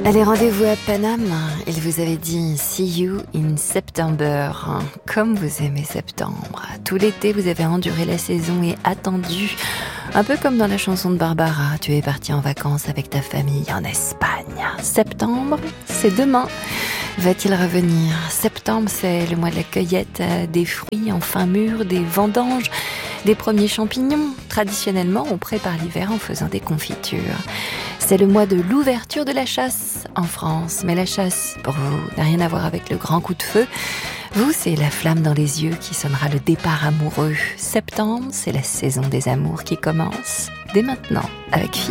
Allez, rendez-vous à Paname. Il vous avait dit « See you in September ». Comme vous aimez septembre. Tout l'été, vous avez enduré la saison et attendu. Un peu comme dans la chanson de Barbara. Tu es parti en vacances avec ta famille en Espagne. Septembre, c'est demain. Va-t-il revenir? Septembre, c'est le mois de la cueillette des fruits enfin mûrs, des vendanges, des premiers champignons. Traditionnellement, on prépare l'hiver en faisant des confitures. C'est le mois de l'ouverture de la chasse en France. Mais la chasse, pour vous, n'a rien à voir avec le grand coup de feu. Vous, c'est la flamme dans les yeux qui sonnera le départ amoureux. Septembre, c'est la saison des amours qui commence dès maintenant avec